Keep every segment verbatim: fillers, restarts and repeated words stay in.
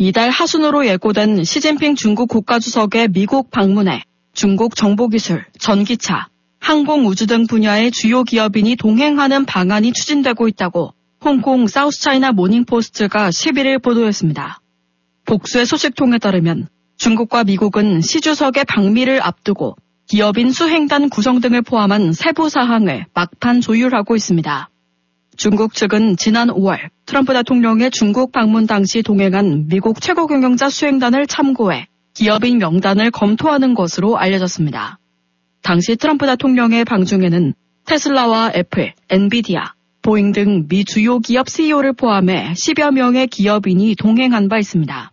이달 하순으로 예고된 시진핑 중국 국가주석의 미국 방문에 중국 정보기술, 전기차, 항공우주 등 분야의 주요 기업인이 동행하는 방안이 추진되고 있다고 홍콩 사우스차이나 모닝포스트가 십일일 보도했습니다. 복수의 소식통에 따르면 중국과 미국은 시 주석의 방미를 앞두고 기업인 수행단 구성 등을 포함한 세부 사항을 막판 조율하고 있습니다. 중국 측은 지난 오월 트럼프 대통령의 중국 방문 당시 동행한 미국 최고 경영자 수행단을 참고해 기업인 명단을 검토하는 것으로 알려졌습니다. 당시 트럼프 대통령의 방중에는 테슬라와 애플, 엔비디아, 보잉 등 미 주요 기업 씨이오를 포함해 십여 명의 기업인이 동행한 바 있습니다.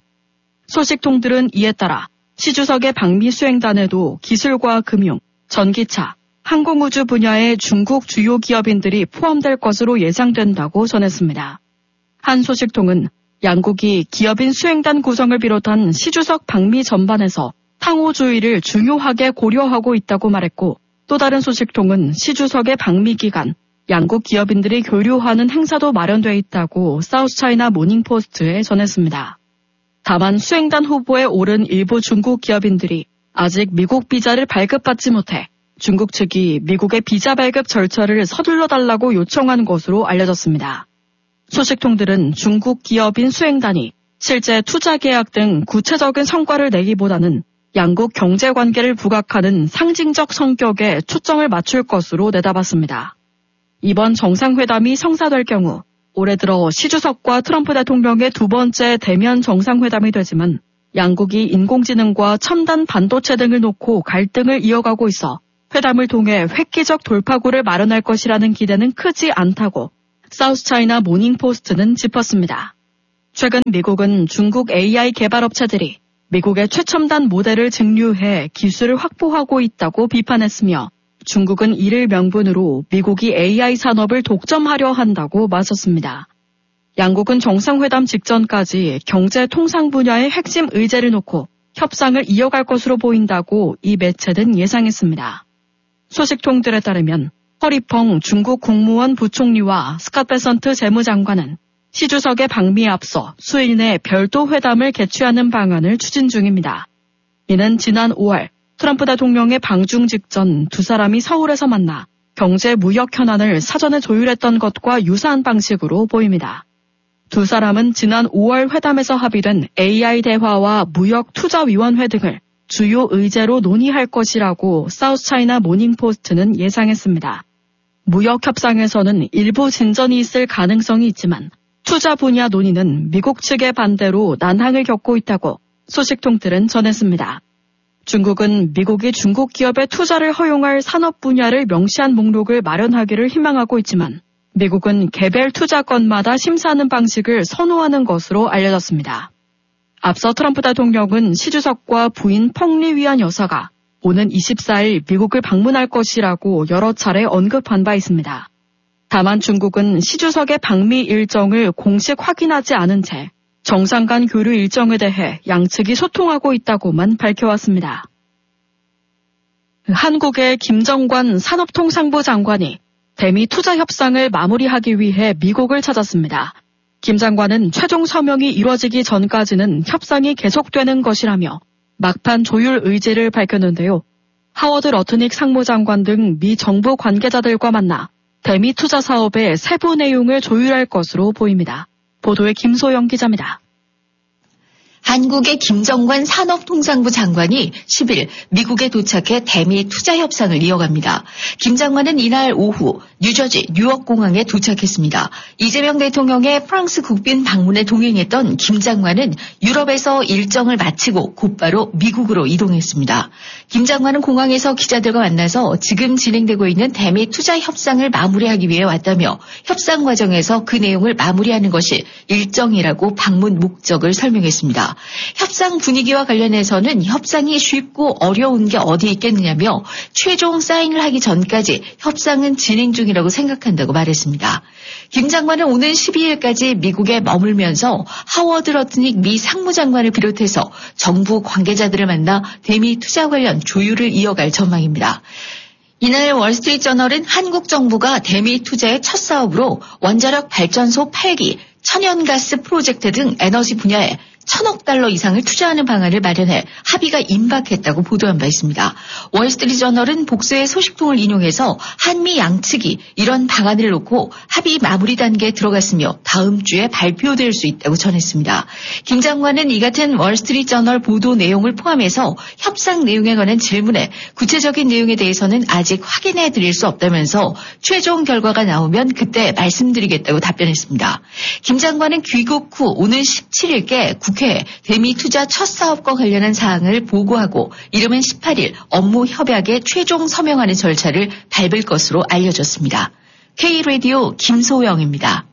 소식통들은 이에 따라 시 주석의 방미 수행단에도 기술과 금융, 전기차, 항공우주 분야의 중국 주요 기업인들이 포함될 것으로 예상된다고 전했습니다. 한 소식통은 양국이 기업인 수행단 구성을 비롯한 시 주석 방미 전반에서 상호주의를 중요하게 고려하고 있다고 말했고, 또 다른 소식통은 시 주석의 방미 기간, 양국 기업인들이 교류하는 행사도 마련돼 있다고 사우스차이나 모닝포스트에 전했습니다. 다만 수행단 후보에 오른 일부 중국 기업인들이 아직 미국 비자를 발급받지 못해 중국 측이 미국의 비자 발급 절차를 서둘러 달라고 요청한 것으로 알려졌습니다. 소식통들은 중국 기업인 수행단이 실제 투자 계약 등 구체적인 성과를 내기보다는 양국 경제관계를 부각하는 상징적 성격에 초점을 맞출 것으로 내다봤습니다. 이번 정상회담이 성사될 경우 올해 들어 시 주석과 트럼프 대통령의 두 번째 대면 정상회담이 되지만 양국이 인공지능과 첨단 반도체 등을 놓고 갈등을 이어가고 있어 회담을 통해 획기적 돌파구를 마련할 것이라는 기대는 크지 않다고 사우스차이나 모닝포스트는 짚었습니다. 최근 미국은 중국 에이아이 개발업체들이 미국의 최첨단 모델을 증류해 기술을 확보하고 있다고 비판했으며 중국은 이를 명분으로 미국이 에이아이 산업을 독점하려 한다고 맞섰습니다. 양국은 정상회담 직전까지 경제 통상 분야의 핵심 의제를 놓고 협상을 이어갈 것으로 보인다고 이 매체는 예상했습니다. 소식통들에 따르면 허리펑 중국 국무원 부총리와 스캇 베선트 재무장관은 시 주석의 방미에 앞서 수일 내 별도 회담을 개최하는 방안을 추진 중입니다. 이는 지난 오월 트럼프 대통령의 방중 직전 두 사람이 서울에서 만나 경제 무역 현안을 사전에 조율했던 것과 유사한 방식으로 보입니다. 두 사람은 지난 오월 회담에서 합의된 에이아이 대화와 무역 투자위원회 등을 주요 의제로 논의할 것이라고 사우스차이나 모닝포스트는 예상했습니다. 무역 협상에서는 일부 진전이 있을 가능성이 있지만 투자 분야 논의는 미국 측의 반대로 난항을 겪고 있다고 소식통들은 전했습니다. 중국은 미국이 중국 기업의 투자를 허용할 산업 분야를 명시한 목록을 마련하기를 희망하고 있지만 미국은 개별 투자 건마다 심사하는 방식을 선호하는 것으로 알려졌습니다. 앞서 트럼프 대통령은 시 주석과 부인 펑리 위안 여사가 오는 이십사일 미국을 방문할 것이라고 여러 차례 언급한 바 있습니다. 다만 중국은 시 주석의 방미 일정을 공식 확인하지 않은 채 정상 간 교류 일정에 대해 양측이 소통하고 있다고만 밝혀왔습니다. 한국의 김정관 산업통상부 장관이 대미 투자 협상을 마무리하기 위해 미국을 찾았습니다. 김 장관은 최종 서명이 이뤄지기 전까지는 협상이 계속되는 것이라며 막판 조율 의지를 밝혔는데요. 하워드 러트닉 상무장관 등 미 정부 관계자들과 만나 대미 투자 사업의 세부 내용을 조율할 것으로 보입니다. 보도에 김소영 기자입니다. 한국의 김정관 산업통상부 장관이 십일 미국에 도착해 대미 투자 협상을 이어갑니다. 김 장관은 이날 오후 뉴저지 뉴욕공항에 도착했습니다. 이재명 대통령의 프랑스 국빈 방문에 동행했던 김 장관은 유럽에서 일정을 마치고 곧바로 미국으로 이동했습니다. 김 장관은 공항에서 기자들과 만나서 지금 진행되고 있는 대미 투자 협상을 마무리하기 위해 왔다며 협상 과정에서 그 내용을 마무리하는 것이 일정이라고 방문 목적을 설명했습니다. 협상 분위기와 관련해서는 협상이 쉽고 어려운 게 어디 있겠느냐며 최종 사인을 하기 전까지 협상은 진행 중이라고 생각한다고 말했습니다. 김 장관은 오는 십이일까지 미국에 머물면서 하워드 러트닉 미 상무장관을 비롯해서 정부 관계자들을 만나 대미 투자 관련 조율을 이어갈 전망입니다. 이날 월스트리트저널은 한국 정부가 대미 투자의 첫 사업으로 원자력 발전소 팔 기, 천연가스 프로젝트 등 에너지 분야에 천억 달러 이상을 투자하는 방안을 마련해 합의가 임박했다고 보도한 바 있습니다. 월스트리트저널은 복수의 소식통을 인용해서 한미 양측이 이런 방안을 놓고 합의 마무리 단계에 들어갔으며 다음 주에 발표될 수 있다고 전했습니다. 김 장관은 이 같은 월스트리트저널 보도 내용을 포함해서 협상 내용에 관한 질문에 구체적인 내용에 대해서는 아직 확인해 드릴 수 없다면서 최종 결과가 나오면 그때 말씀드리겠다고 답변했습니다. 김 장관은 귀국 후 오는 십칠일께 국회에 대미 투자 첫 사업과 관련한 사항을 보고하고 이르면 십팔일 업무 협약에 최종 서명하는 절차를 밟을 것으로 알려졌습니다. K-라디오 김소영입니다.